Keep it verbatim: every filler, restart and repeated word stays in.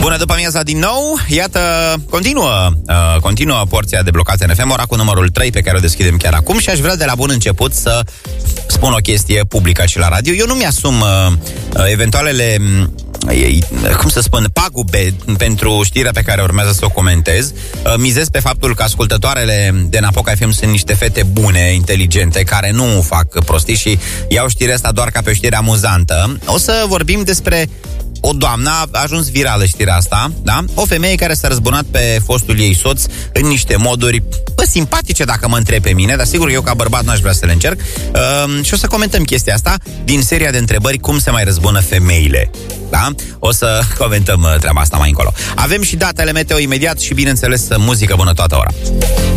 Bună după amiaza din nou. Iată, continuă uh, Continuă porția de Blocate în F M, ora cu numărul trei, pe care o deschidem chiar acum. Și aș vrea de la bun început să spun o chestie publică și la radio. Eu nu mi-asum uh, eventualele cum să spun, pagube pentru știrea pe care urmează să o comentez. Mizez pe faptul că ascultătoarele de Napoca F M sunt niște fete bune, inteligente, care nu fac prostii și iau știrea asta doar ca pe o știre amuzantă. O să vorbim despre o doamnă, a ajuns virală știrea asta, da? O femeie care s-a răzbunat pe fostul ei soț în niște moduri, bă, simpatice dacă mă întreb pe mine, dar sigur eu ca bărbat n-aș vrea să le încerc. Uh, și o să comentăm chestia asta din seria de întrebări cum se mai răzbună femeile. Da? O să comentăm treaba asta mai încolo. Avem și datele meteo imediat și, bineînțeles, muzică bună toată ora.